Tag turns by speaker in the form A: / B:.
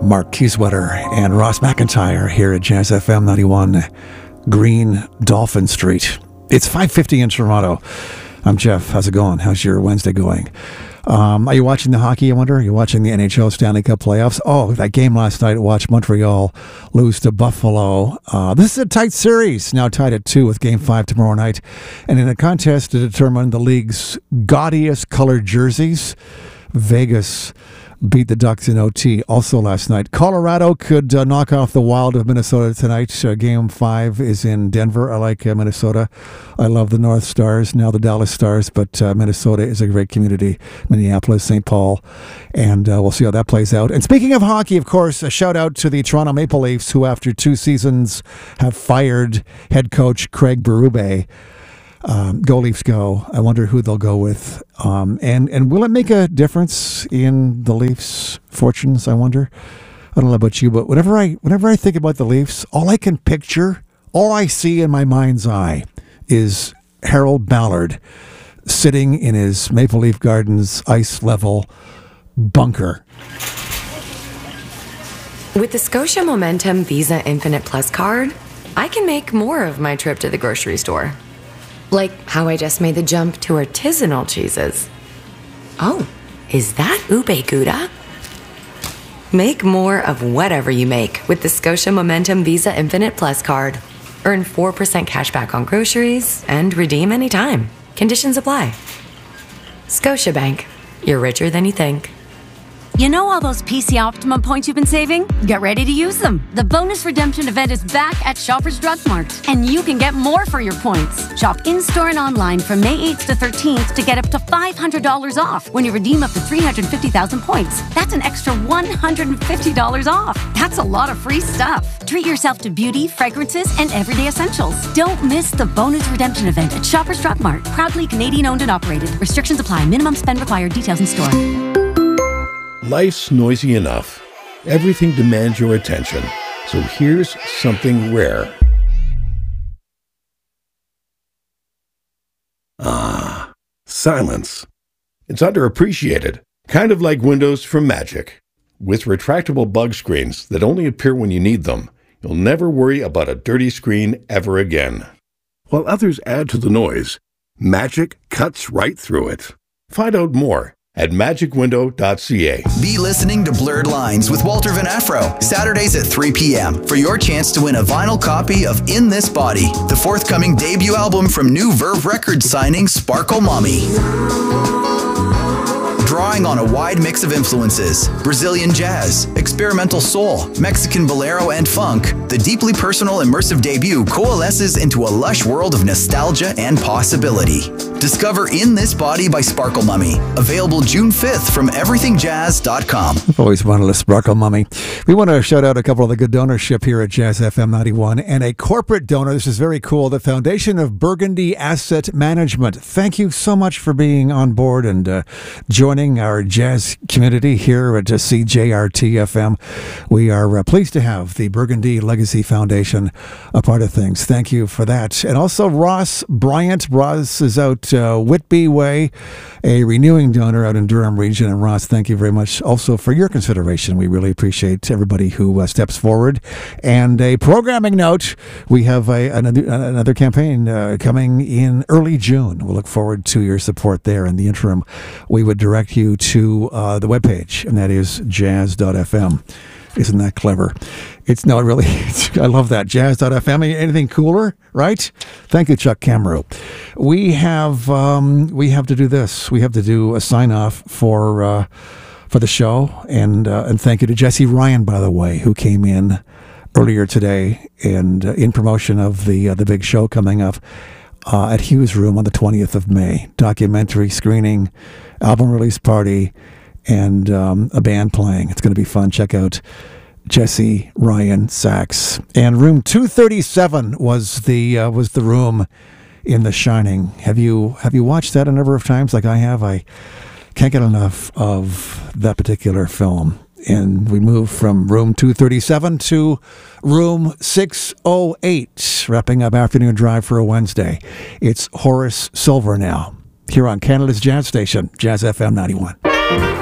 A: Mark Kieswetter and Ross McIntyre here at Jazz FM 91 Green Dolphin Street. It's 5:50 in Toronto. I'm Jeff. How's it going? How's your Wednesday going? Are you watching the hockey, I wonder? Are you watching the NHL Stanley Cup playoffs? Oh, that game last night, watched Montreal lose to Buffalo. This is a tight series, now tied at 2 with Game 5 tomorrow night. And in a contest to determine the league's gaudiest colored jerseys, Vegas beat the Ducks in OT also last night. Colorado could knock off the Wild of Minnesota tonight. Game 5 is in Denver. I like Minnesota. I love the North Stars, now the Dallas Stars, but Minnesota is a great community. Minneapolis, St. Paul, and we'll see how that plays out. And speaking of hockey, of course, a shout out to the Toronto Maple Leafs, who after 2 seasons have fired head coach Craig Berube. Go Leafs go. I wonder who they'll go with. And will it make a difference in the Leafs' fortunes, I wonder? I don't know about you, but whenever I think about the Leafs, all I can picture, all I see in my mind's eye is Harold Ballard sitting in his Maple Leaf Gardens ice level bunker.
B: With the Scotia Momentum Visa Infinite Plus card, I can make more of my trip to the grocery store. Like how I just made the jump to artisanal cheeses. Oh, is that ube gouda? Make more of whatever you make with the Scotia Momentum Visa Infinite Plus card. Earn 4% cash back on groceries and redeem anytime. Conditions apply. Scotiabank. You're richer than you think.
C: You know all those PC Optimum points you've been saving? Get ready to use them. The bonus redemption event is back at Shoppers Drug Mart, and you can get more for your points. Shop in-store and online from May 8th to 13th to get up to $500 off when you redeem up to 350,000 points. That's an extra $150 off. That's a lot of free stuff. Treat yourself to beauty, fragrances, and everyday essentials. Don't miss the bonus redemption event at Shoppers Drug Mart. Proudly Canadian owned and operated. Restrictions apply. Minimum spend required. Details in store.
D: Life's noisy enough. Everything demands your attention. So here's something rare. Silence. It's underappreciated. Kind of like windows from Magic. With retractable bug screens that only appear when you need them, you'll never worry about a dirty screen ever again. While others add to the noise, Magic cuts right through it. Find out more at magicwindow.ca.
E: Be listening to Blurred Lines with Walter Van Afro, Saturdays at 3 p.m. for your chance to win a vinyl copy of In This Body, the forthcoming debut album from new Verve Records signing Sparkle Mommy. Drawing on a wide mix of influences, Brazilian jazz, experimental soul, Mexican bolero, and funk, the deeply personal immersive debut coalesces into a lush world of nostalgia and possibility. Discover In This Body by Sparkle Mummy, available June 5th from everythingjazz.com.
A: I've always wanted a Sparkle Mummy. We want to shout out a couple of the good donorship here at Jazz FM 91 and a corporate donor. This is very cool. The Foundation of Burgundy Asset Management. Thank you so much for being on board and joining our jazz community here at CJRT FM. We are pleased to have the Burgundy Legacy Foundation a part of things. Thank you for that. And also Ross Bryant. Ross is out Whitby Way, a renewing donor out in Durham region. And Ross, thank you very much also for your consideration. We really appreciate everybody who steps forward. And a programming note, we have another campaign coming in early June. We'll look forward to your support there. In the interim, we would direct you to the webpage, and that is jazz.fm. Isn't that clever? It's no, really, I love that. Jazz.fm. Anything cooler, right? Thank you, Chuck Camero. We have to do this. We have to do a sign-off for the show. And thank you to Jesse Ryan, by the way, who came in earlier today and in promotion of the big show coming up at Hughes Room on the 20th of May. Documentary screening, album release party, and a band playing. It's going to be fun. Check out Jesse Ryan Sax. And room 237 was the room in The Shining. Have you watched that a number of times like I have? I can't get enough of that particular film. And we move from room 237 to room 608, wrapping up Afternoon Drive for a Wednesday. It's Horace Silver now, here on Canada's Jazz Station, Jazz FM 91.